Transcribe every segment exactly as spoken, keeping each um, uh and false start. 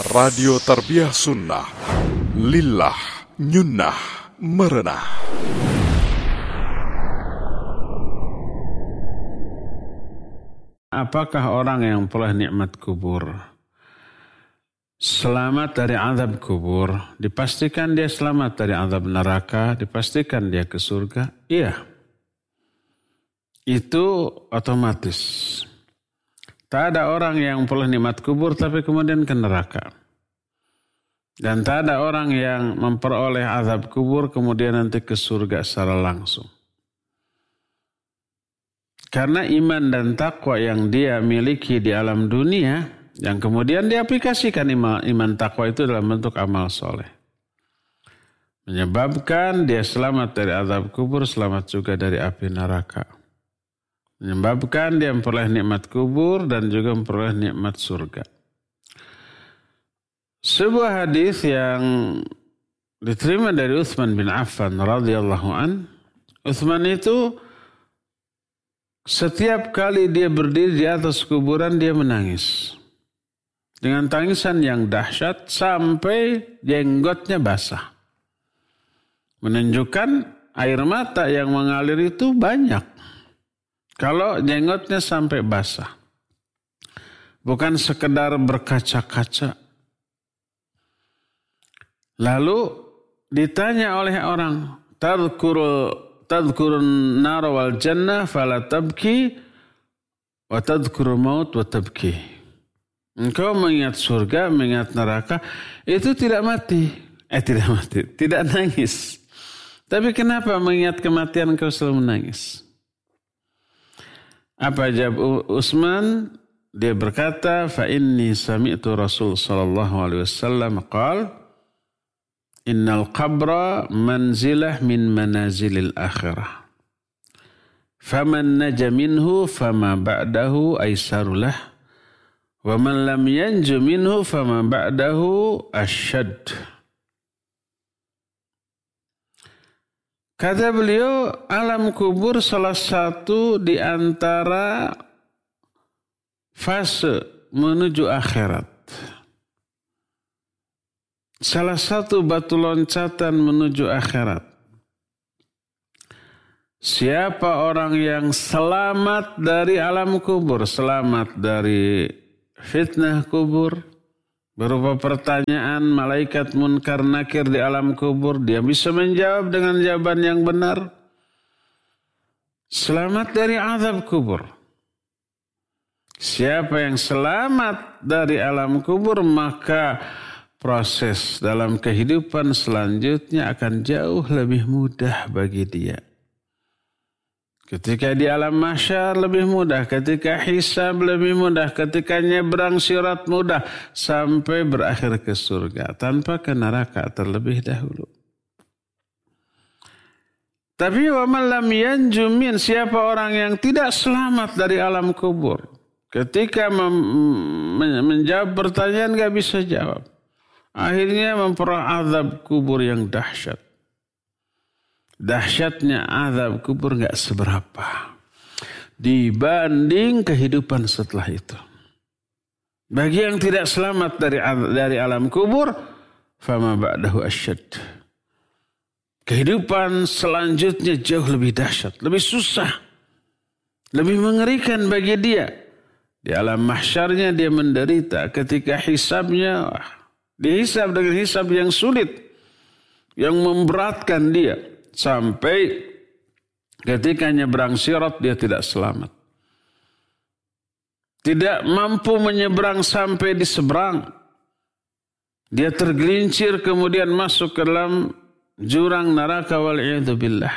Radio Tarbiyah Sunnah, Lillah, Nyunnah, Merenah. Apakah orang yang peroleh nikmat kubur selamat dari azab kubur? Dipastikan dia selamat dari azab neraka, dipastikan dia ke surga? Iya. Itu otomatis. Tak ada orang yang peroleh nikmat kubur tapi kemudian ke neraka. Dan tak ada orang yang memperoleh azab kubur kemudian nanti ke surga secara langsung. Karena iman dan takwa yang dia miliki di alam dunia, yang kemudian diaplikasikan iman, iman takwa itu dalam bentuk amal soleh. Menyebabkan dia selamat dari azab kubur, selamat juga dari api neraka. Menyebabkan dia memperoleh nikmat kubur dan juga memperoleh nikmat surga. Sebuah hadis yang diterima dari Utsman bin Affan radhiyallahu an. Utsman itu setiap kali dia berdiri di atas kuburan dia menangis. Dengan tangisan yang dahsyat sampai jenggotnya basah. Menunjukkan air mata yang mengalir itu banyak. Kalau jenggotnya sampai basah. Bukan sekedar berkaca-kaca. Lalu ditanya oleh orang, tadhkuru tadhkurun nar wal jannah fala tabki wa tadhkurul maut wa tabki. Engkau mengingat surga, mengingat neraka, itu tidak mati. Eh tidak mati, tidak nangis. Tapi kenapa mengingat kematian engkau selalu menangis? Apa jawab Utsman? Dia berkata, fa inni sami'tu Rasul sallallahu alaihi wasallam qala, innal qabra manzilah min manazilil akhirah. Faman naja minhu fama ba'dahu aisarulah. Wa man lam yanju minhu fama ba'dahu asyad. Kata beliau, alam kubur salah satu di antara fase menuju akhirat. Salah satu batu loncatan menuju akhirat. Siapa orang yang selamat dari alam kubur, selamat dari fitnah kubur, berupa pertanyaan malaikat munkar nakir di alam kubur, dia bisa menjawab dengan jawaban yang benar. Selamat dari azab kubur. Siapa yang selamat dari alam kubur, maka proses dalam kehidupan selanjutnya akan jauh lebih mudah bagi dia. Ketika di alam mahsyar lebih mudah, ketika hisab lebih mudah, ketika nyebrang sirat mudah, sampai berakhir ke surga tanpa ke neraka terlebih dahulu. Tapi wa man lam yanju min, siapa orang yang tidak selamat dari alam kubur, ketika mem- menjawab pertanyaan gak bisa jawab, akhirnya memperoleh azab kubur yang dahsyat. Dahsyatnya azab kubur gak seberapa dibanding kehidupan setelah itu. Bagi yang tidak selamat dari dari alam kubur, fama ba'dahu asyad. Kehidupan selanjutnya jauh lebih dahsyat, lebih susah, lebih mengerikan bagi dia. Di alam mahsyarnya dia menderita, ketika hisabnya dihisab dengan hisab yang sulit, yang memberatkan dia. Sampai ketika nyebrang sirat dia tidak selamat. Tidak mampu menyeberang sampai di seberang. Dia tergelincir kemudian masuk ke dalam jurang neraka wal'iyadzubillah.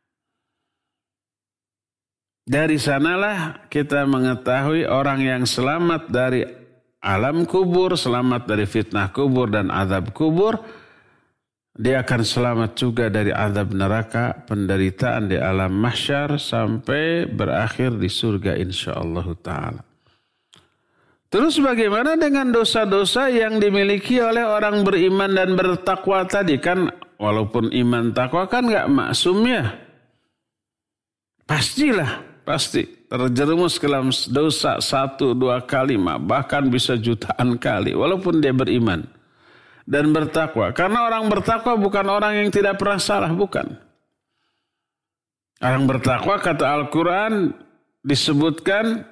Dari sanalah kita mengetahui orang yang selamat dari alam kubur, selamat dari fitnah kubur dan azab kubur, dia akan selamat juga dari azab neraka, penderitaan di alam mahsyar sampai berakhir di surga insyaallah ta'ala. Terus bagaimana dengan dosa-dosa yang dimiliki oleh orang beriman dan bertakwa tadi? Kan walaupun iman takwa kan gak maksum ya. Pastilah pasti terjerumus ke dalam dosa satu dua kali, bahkan bisa jutaan kali, walaupun dia beriman dan bertakwa. Karena orang bertakwa bukan orang yang tidak pernah salah, bukan. Orang bertakwa, kata Al-Quran, disebutkan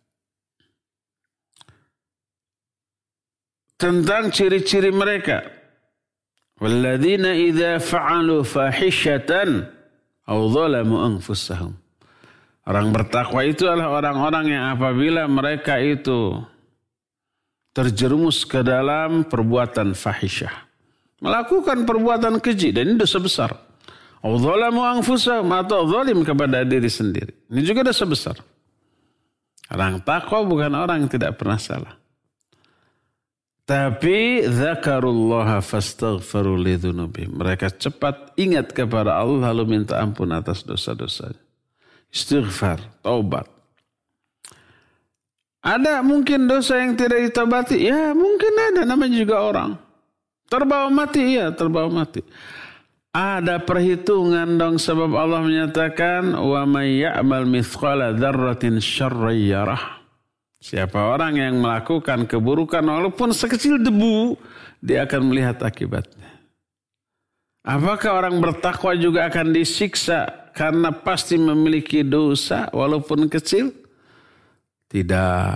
tentang ciri-ciri mereka. Walladzina idza fa'alu fahishatan aw zalamu anfusahum. Orang bertakwa itu adalah orang-orang yang apabila mereka itu terjerumus ke dalam perbuatan fahisyah, melakukan perbuatan keji, dan ini dosa besar. Aw zalamu anfusahum, atau zalim kepada diri sendiri. Ini juga dosa besar. Orang takwa bukan orang yang tidak pernah salah. Tapi dzakarullaha fastaghfiru lidzunubihim. Mereka cepat ingat kepada Allah lalu minta ampun atas dosa-dosanya. Istighfar, taubat. Ada mungkin dosa yang tidak ditobati? Ya mungkin ada, namanya juga orang. Terbawa mati, ya terbawa mati. Ada perhitungan dong, sebab Allah menyatakan wa may ya'mal mithqala dzarratin syarran yarah. Siapa orang yang melakukan keburukan walaupun sekecil debu, dia akan melihat akibatnya. Apakah orang bertakwa juga akan disiksa karena pasti memiliki dosa walaupun kecil? Tidak.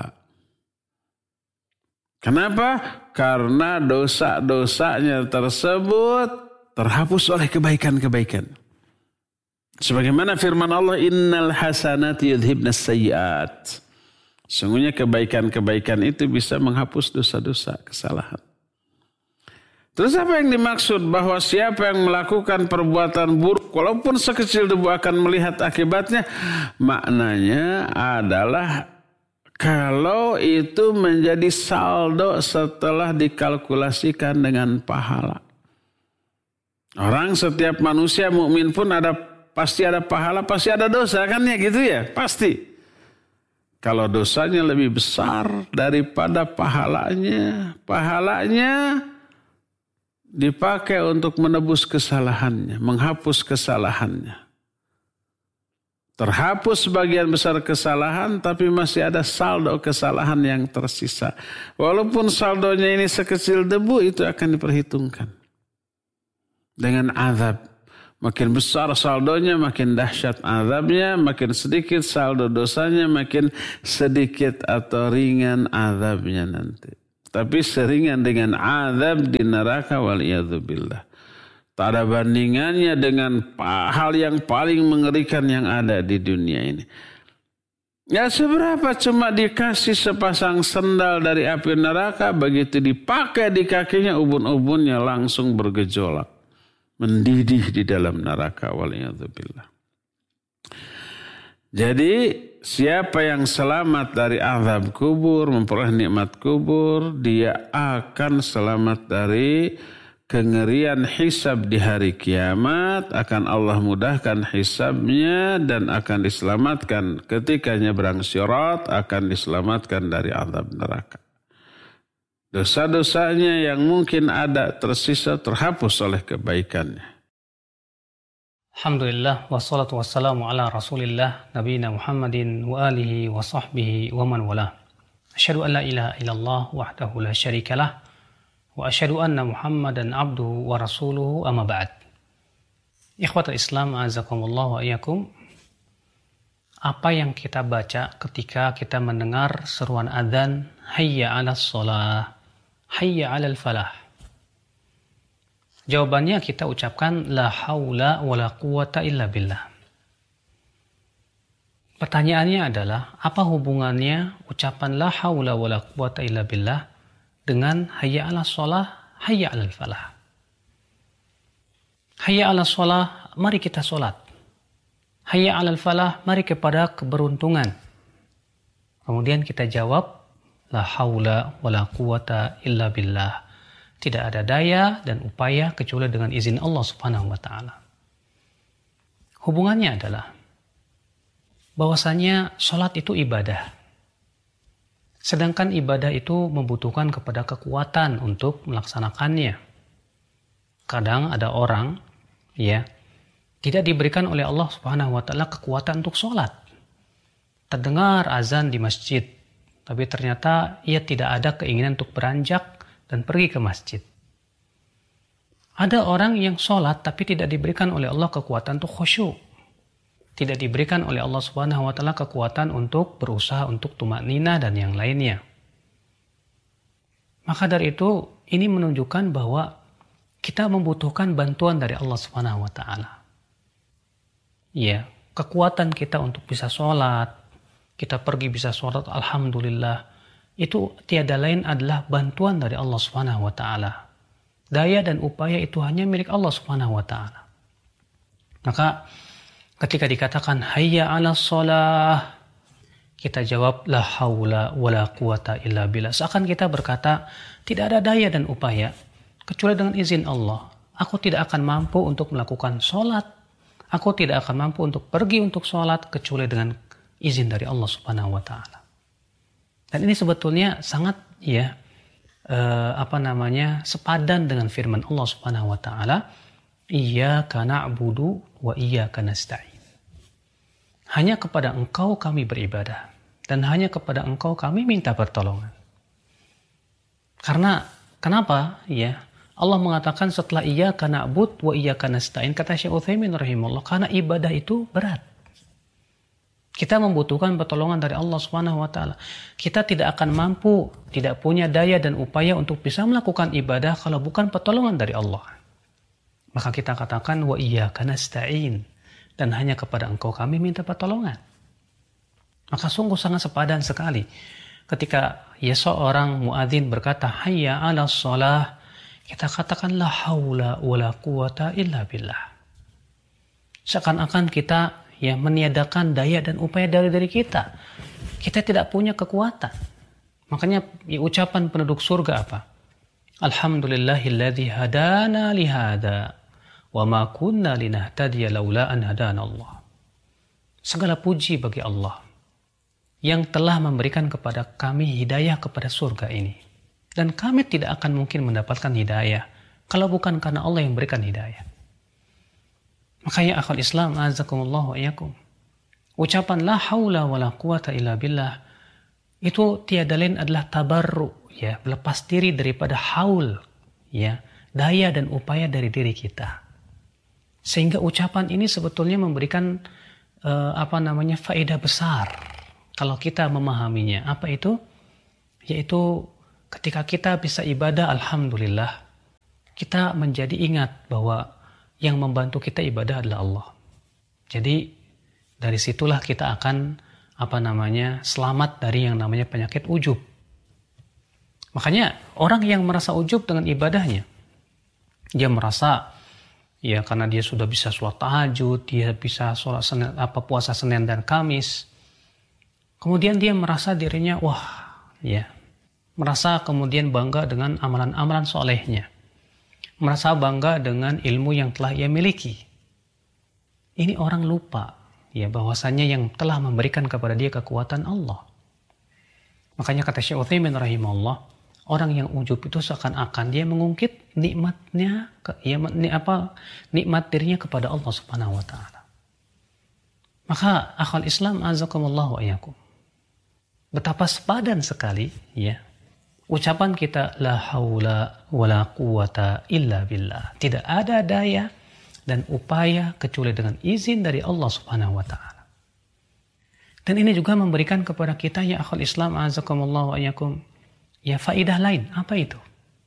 Kenapa? Karena dosa-dosanya tersebut terhapus oleh kebaikan-kebaikan. Sebagaimana firman Allah, innal hasanati yudhibnas sayyiat. Sungguhnya kebaikan-kebaikan itu bisa menghapus dosa-dosa, kesalahan. Terus apa yang dimaksud? Bahwa siapa yang melakukan perbuatan buruk walaupun sekecil debu akan melihat akibatnya. Maknanya adalah kalau itu menjadi saldo setelah dikalkulasikan dengan pahala. Orang, setiap manusia mukmin pun ada, pasti ada pahala, pasti ada dosa, kan ya gitu ya, pasti. Kalau dosanya lebih besar daripada pahalanya, pahalanya dipakai untuk menebus kesalahannya, menghapus kesalahannya. Terhapus sebagian besar kesalahan, tapi masih ada saldo kesalahan yang tersisa. Walaupun saldonya ini sekecil debu, itu akan diperhitungkan dengan azab. Makin besar saldonya, makin dahsyat azabnya, makin sedikit saldo dosanya, makin sedikit atau ringan azabnya nanti. Tapi seringan dengan azab di neraka, waliyadzubillah. Tak ada bandingannya dengan hal yang paling mengerikan yang ada di dunia ini. Ya seberapa cuma dikasih sepasang sendal dari api neraka, begitu dipakai di kakinya, ubun-ubunnya langsung bergejolak. Mendidih di dalam neraka, waliyadzubillah. Jadi siapa yang selamat dari azab kubur, memperoleh nikmat kubur, dia akan selamat dari kengerian hisab di hari kiamat. Akan Allah mudahkan hisabnya dan akan diselamatkan ketika nyebrang sirat, akan diselamatkan dari azab neraka. Dosa-dosanya yang mungkin ada tersisa terhapus oleh kebaikannya. Alhamdulillah, wassalatu wassalamu ala rasulillah, nabiyina Muhammadin wa alihi wa sahbihi wa man wala. Asyhadu an la ilaha illallah wahdahu la syarikalah, wa asyhadu anna Muhammadan abduhu wa rasuluhu, amma ba'd. Ikhwatul Islam, azakumullah wa iyyakum. Apa yang kita baca ketika kita mendengar seruan adzan, hayya 'alas shalah, hayya 'alal falah? Jawabannya kita ucapkan la haula wala quwata illa billah. Pertanyaannya adalah, apa hubungannya ucapan la haula wala quwata illa billah dengan hayya 'alas shalah, hayya 'alal falah? Hayya 'alas shalah, mari kita salat. Hayya 'alal falah, mari kepada keberuntungan. Kemudian kita jawab, la haula wala quwata illa billah. Tidak ada daya dan upaya kecuali dengan izin Allah Subhanahu wa taala. Hubungannya adalah bahwasanya salat itu ibadah. Sedangkan ibadah itu membutuhkan kepada kekuatan untuk melaksanakannya. Kadang ada orang ya tidak diberikan oleh Allah Subhanahu wa taala kekuatan untuk salat. terdengar azan di masjid, tapi ternyata ia tidak ada keinginan untuk beranjak dan pergi ke masjid. Ada orang yang sholat tapi tidak diberikan oleh Allah kekuatan untuk khusyuk. Tidak diberikan oleh Allah Subhanahu wa taala kekuatan untuk berusaha untuk tumakninah dan yang lainnya. Maka dari itu, ini menunjukkan bahwa kita membutuhkan bantuan dari Allah Subhanahu wa taala. Ya, kekuatan kita untuk bisa sholat, kita pergi bisa sholat, alhamdulillah, itu tiada lain adalah bantuan dari Allah Subhanahu wa taala. Daya dan upaya itu hanya milik Allah Subhanahu wa taala. Maka ketika dikatakan hayya 'alas shalah, kita jawab la haula wala quwata illa billah. Seakan kita berkata tidak ada daya dan upaya kecuali dengan izin Allah. Aku tidak akan mampu untuk melakukan sholat. Aku tidak akan mampu untuk pergi untuk sholat kecuali dengan izin dari Allah Subhanahu wa taala. Dan ini sebetulnya sangat ya eh, apa namanya sepadan dengan firman Allah Subhanahu wa taala, iyyaka na'budu wa iyyaka nasta'in. Hanya kepada Engkau kami beribadah dan hanya kepada Engkau kami minta pertolongan. Karena kenapa ya? Allah mengatakan setelah iyyaka na'bud wa iyyaka nasta'in, kata Syekh Utsaimin rahimahullah, karena ibadah itu berat. Kita membutuhkan pertolongan dari Allah Subhanahu wa taala. Kita tidak akan mampu, tidak punya daya dan upaya untuk bisa melakukan ibadah kalau bukan pertolongan dari Allah. Maka kita katakan wa iyyaka nasta'in, dan hanya kepada Engkau kami minta pertolongan. Maka sungguh sangat sepadan sekali ketika ya seorang muadzin berkata hayya 'alas shalah, kita katakan la haula wala quwata illa billah. Seakan-akan kita ya meniadakan daya dan upaya dari diri kita. Kita tidak punya kekuatan. Makanya ya, ucapan penduduk surga apa? Alhamdulillahilladzi hadana lihada wa ma kunna linahtadiya laula an hadana Allah. Segala puji bagi Allah yang telah memberikan kepada kami hidayah kepada surga ini. Dan kami tidak akan mungkin mendapatkan hidayah kalau bukan karena Allah yang berikan hidayah. Makanya akhwal Islam azakumullah wa iyyakum, ucapan la haula wala quwata illa billah itu tiada lain adalah tabarru, ya, berlepas diri daripada haul, ya, daya dan upaya dari diri kita. Sehingga ucapan ini sebetulnya memberikan uh, apa namanya faedah besar kalau kita memahaminya. Apa itu? Yaitu ketika kita bisa ibadah, alhamdulillah, kita menjadi ingat bahwa yang membantu kita ibadah adalah Allah. Jadi dari situlah kita akan apa namanya selamat dari yang namanya penyakit ujub. Makanya orang yang merasa ujub dengan ibadahnya, dia merasa ya karena dia sudah bisa sholat tahajud, dia bisa sholat Senin, apa puasa Senin dan Kamis, kemudian dia merasa dirinya wah ya merasa kemudian bangga dengan amalan-amalan solehnya, merasa bangga dengan ilmu yang telah ia miliki. Ini orang lupa ya bahwasanya yang telah memberikan kepada dia kekuatan Allah. Makanya kata Syekh Utsaimin rahimahullah, orang yang ujub itu seakan-akan dia mengungkit nikmatnya, ya, apa nikmat dirinya kepada Allah Subhanahu wa taala. Maka akhwal Islam azakumullah wa iyyakum, betapa sepadan sekali ya ucapan kita la haula wala quwata illa billah. Tidak ada daya dan upaya kecuali dengan izin dari Allah Subhanahu wa taala. Dan ini juga memberikan kepada kita ya akhwal Islam azakumullah wa iyyakum ya faidah lain. Apa itu?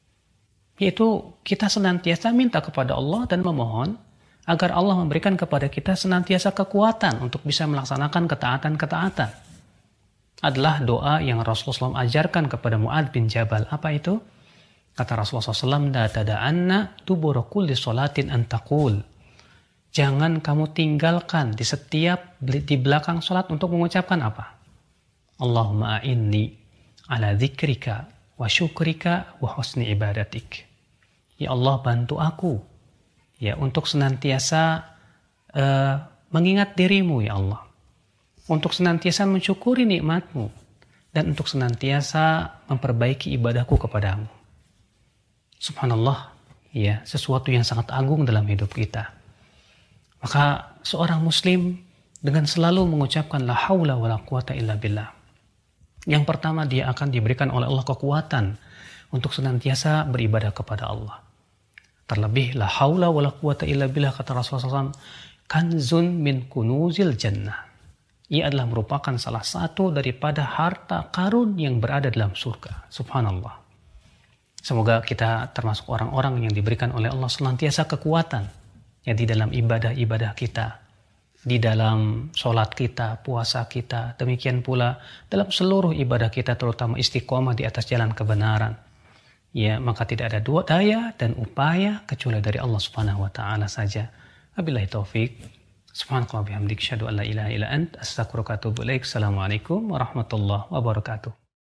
Yaitu kita senantiasa minta kepada Allah dan memohon agar Allah memberikan kepada kita senantiasa kekuatan untuk bisa melaksanakan ketaatan-ketaatan. Adalah doa yang Rasulullah shallallahu alaihi wasallam ajarkan kepada Mu'adz bin Jabal. Apa itu? Kata Rasulullah shallallahu alaihi wasallam, la tada'anna dubura kulli sholatin antaqul. Jangan kamu tinggalkan di setiap di belakang sholat untuk mengucapkan apa? Allahumma a'inni ala dzikrika wa syukrika wa husni ibadatik. Ya Allah, bantu aku ya untuk senantiasa uh, mengingat dirimu ya Allah, untuk senantiasa mensyukuri nikmat-Mu, dan untuk senantiasa memperbaiki ibadahku kepadamu. Subhanallah, ya, sesuatu yang sangat agung dalam hidup kita. Maka seorang muslim dengan selalu mengucapkan la haula wala quwata illa billah. Yang pertama, dia akan diberikan oleh Allah kekuatan untuk senantiasa beribadah kepada Allah. Terlebih la haula wala quwata illa billah, kata Rasulullah shallallahu alaihi wasallam, kanzun min kunuzil jannah. Ia adalah merupakan salah satu daripada harta karun yang berada dalam surga. Subhanallah. Semoga kita termasuk orang-orang yang diberikan oleh Allah senantiasa kekuatan ya di dalam ibadah-ibadah kita, di dalam sholat kita, puasa kita, demikian pula dalam seluruh ibadah kita, terutama istiqomah di atas jalan kebenaran. Ya, maka tidak ada dua daya dan upaya kecuali dari Allah Subhanahu wa taala saja. Wabillahi taufik. Subhanallahi wa bihamdihi, asyhadu an la ilaha illa anta, astaghfiruka wa atubu ilaik. Assalamualaikum warahmatullahi wabarakatuh.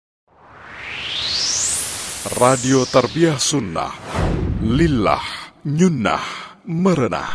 Radio Tarbiyah Sunnah, Lillah, Nyunnah, Merenah.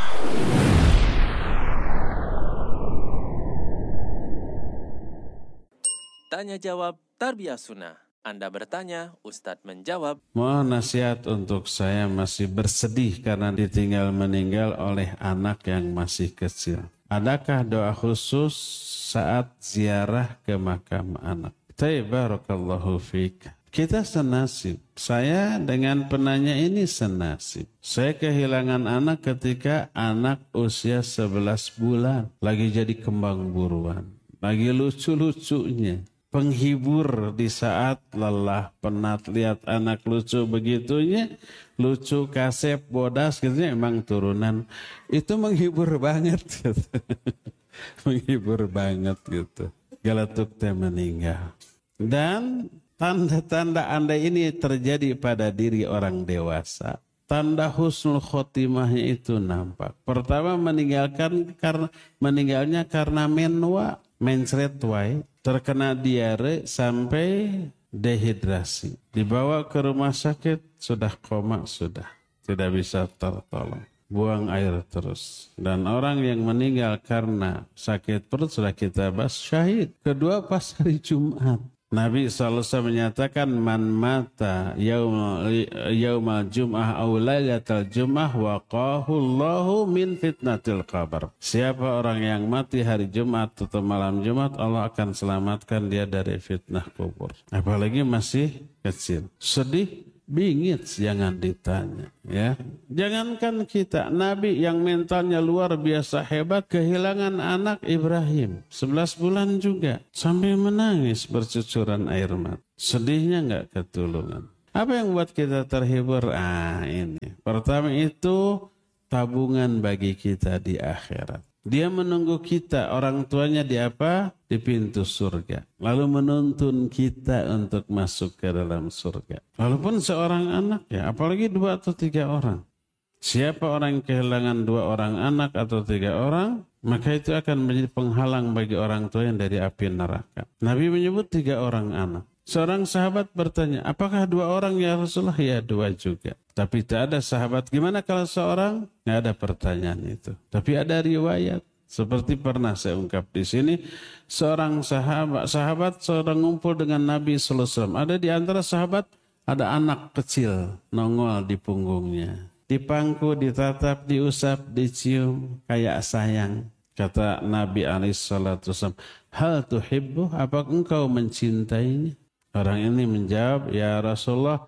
Tanya jawab Tarbiyah Sunnah. Anda bertanya, Ustadz menjawab. Mohon nasihat untuk saya masih bersedih karena ditinggal meninggal oleh anak yang masih kecil. Adakah doa khusus saat ziarah ke makam anak? Barakallahu fiik. Kita senasib. Saya dengan penanya ini senasib. Saya kehilangan anak ketika anak usia sebelas bulan. Lagi jadi kembang buruan. Lagi lucu-lucunya. Penghibur di saat lelah, penat, lihat anak lucu begitunya, lucu, kasep, bodas gitu, emang turunan. Itu menghibur banget gitu. Menghibur banget gitu. Galatuk teh meninggal. Dan tanda-tanda anda ini terjadi pada diri orang dewasa. Tanda husnul khotimahnya itu nampak. Pertama, meninggalkan karena meninggalnya karena menwa, mencret wae, terkena diare sampai dehidrasi. Dibawa ke rumah sakit, sudah koma, sudah tidak bisa tertolong. Buang air terus. Dan orang yang meninggal karena sakit perut sudah kita bahas, syahid. Kedua, pas hari Jumat. Nabi shallallahu alaihi wasallam menyatakan, man mata yaumal jum'ah aw lailatal jum'ah waqahu Allahu min fitnatil qabr. Siapa orang yang mati hari Jumat atau malam Jumat, Allah akan selamatkan dia dari fitnah kubur. Apalagi masih kecil. Sedih, bingit, jangan ditanya ya. Jangankan kita, Nabi yang mentalnya luar biasa hebat kehilangan anak Ibrahim sebelas bulan juga sampai menangis bercucuran air mata. Sedihnya enggak ketulungan. Apa yang buat kita terhibur? Ah, ini. Pertama itu tabungan bagi kita di akhirat. Dia menunggu kita, orang tuanya di apa? Di pintu surga. Lalu menuntun kita untuk masuk ke dalam surga. Walaupun seorang anak ya, apalagi dua atau tiga orang. Siapa orang yang kehilangan dua orang anak atau tiga orang, maka itu akan menjadi penghalang bagi orang tua yang dari api neraka. Nabi menyebut tiga orang anak. Seorang sahabat bertanya, apakah dua orang ya Rasulullah? Ya, dua juga. Tapi tak ada sahabat. Gimana kalau seorang? Nggak ada pertanyaan itu. Tapi ada riwayat. Seperti pernah saya ungkap di sini, seorang sahabat, sahabat seorang ngumpul dengan Nabi sallallahu alaihi wasallam. Ada di antara sahabat, ada anak kecil nongol di punggungnya. Dipangku, ditatap, diusap, dicium, kayak sayang. Kata Nabi alaihi salatu wasallam, hal tuhibbu, apa engkau mencintainya? Orang ini menjawab, ya Rasulullah,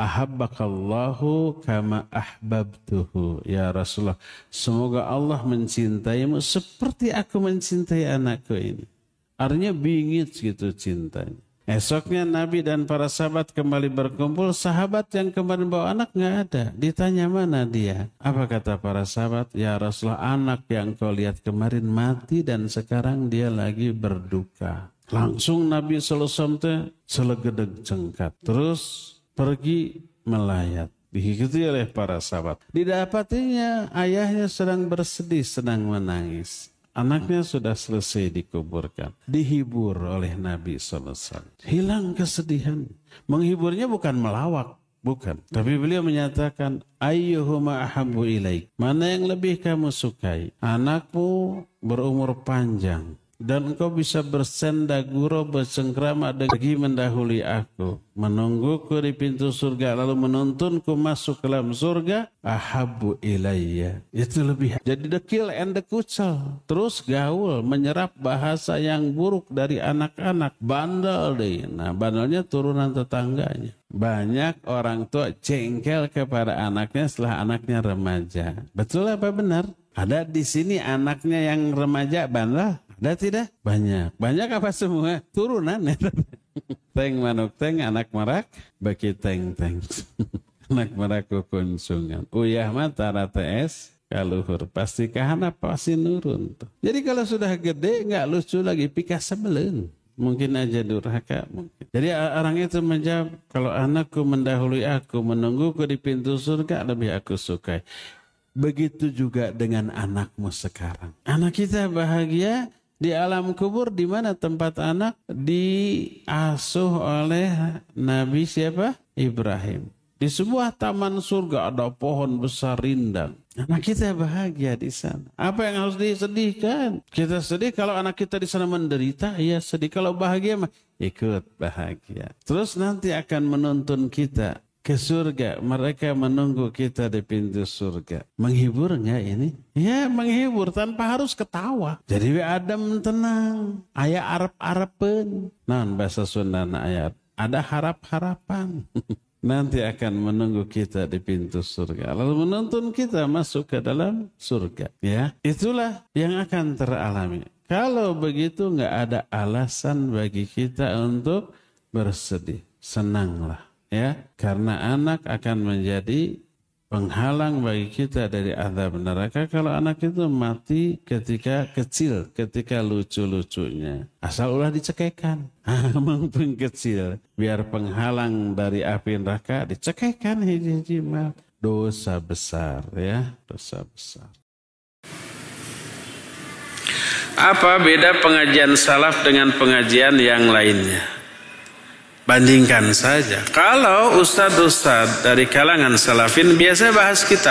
ahabbakallahu kama ahbabtuhu. Ya Rasulullah, semoga Allah mencintaimu seperti aku mencintai anakku ini. Artinya bingit gitu cintanya. Esoknya Nabi dan para sahabat kembali berkumpul. Sahabat yang kemarin bawa anak nggak ada. Ditanya mana dia? Apa kata para sahabat? Ya Rasulullah, anak yang kau lihat kemarin mati dan sekarang dia lagi berduka. Langsung Nabi sallallahu alaihi wasallam selegedeg jengkat. Terus pergi melayat. Diikuti oleh para sahabat. Didapatinya ayahnya sedang bersedih, sedang menangis. Anaknya sudah selesai dikuburkan. Dihibur oleh Nabi sallallahu alaihi wasallam. Hilang kesedihan. Menghiburnya bukan melawak. Bukan. Tapi beliau menyatakan, ayyuhuma ahabbu ilaik. Mana yang lebih kamu sukai? Anakmu berumur panjang. Dan engkau bisa bersenda gurau bersengkrama pergi mendahului aku, menungguku di pintu surga lalu menuntunku masuk ke dalam surga. Ahabbu ilayya, itu lebih. Jadi dekil and dekucel, terus gaul, menyerap bahasa yang buruk dari anak-anak, bandel deh. Nah, bandelnya turunan tetangganya. Banyak orang tua jengkel kepada anaknya setelah anaknya remaja. Betul apa benar? Ada di sini anaknya yang remaja bandel? Ada tidak? Banyak. Banyak apa semua? Turunan. Teng manuk teng, anak merak, bagi teng teng. Anak merak kukunsungan. Uyah mata rata es, kaluhur. Pasti kahana pasti nurun. Jadi kalau sudah gede, nggak lucu lagi, pika sebelun. Mungkin aja durhaka. Mungkin. Jadi orang itu menjawab, kalau anakku mendahului aku, menungguku di pintu surga, lebih aku sukai. Begitu juga dengan anakmu sekarang. Anak kita bahagia di alam kubur, di mana tempat anak diasuh oleh Nabi siapa? Ibrahim. Di sebuah taman surga ada pohon besar rindang. Anak kita bahagia di sana. Apa yang harus disedihkan? Kita sedih kalau anak kita di sana menderita, iya sedih. Kalau bahagia mah ikut bahagia. Terus nanti akan menuntun kita ke surga. Mereka menunggu kita di pintu surga. Menghibur enggak ini? Ya menghibur tanpa harus ketawa. Jadi Adam tenang. Aya arep-arepen. Naon bahasa Sunda ayat. Ada harap-harapan. Nanti akan menunggu kita di pintu surga. Lalu menuntun kita masuk ke dalam surga. Ya, itulah yang akan teralami. Kalau begitu enggak ada alasan bagi kita untuk bersedih. Senanglah. Ya, karena anak akan menjadi penghalang bagi kita dari azab neraka kalau anak itu mati ketika kecil, ketika lucu-lucunya. Asal ulah dicekekan. Maupun kecil, biar penghalang dari api neraka dicekekan hiji-hiji mah dosa besar ya, dosa besar. Apa beda pengajian salaf dengan pengajian yang lainnya? Bandingkan saja. Kalau ustadz-ustadz dari kalangan salafin biasa bahas kitab.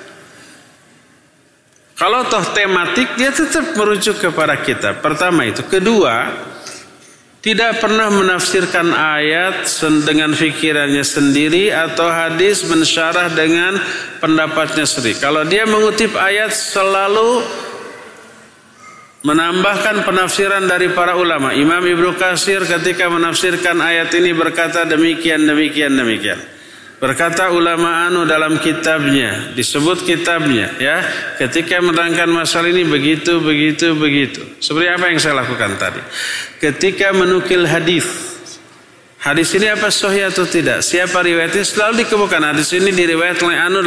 Kalau toh tematik dia tetap merujuk kepada kitab. Pertama itu. Kedua, tidak pernah menafsirkan ayat dengan fikirannya sendiri atau hadis mensyarah dengan pendapatnya sendiri. Kalau dia mengutip ayat selalu menambahkan penafsiran dari para ulama. Imam Ibnu Katsir ketika menafsirkan ayat ini berkata demikian, demikian, demikian. Berkata ulama anu dalam kitabnya, disebut kitabnya, ya. Ketika menerangkan masalah ini begitu, begitu, begitu. Seperti apa yang saya lakukan tadi. Ketika menukil hadis, hadis ini apa sahih atau tidak? Siapa riwayatnya? Selalu dikemukakan hadis ini diriwayatkan oleh anu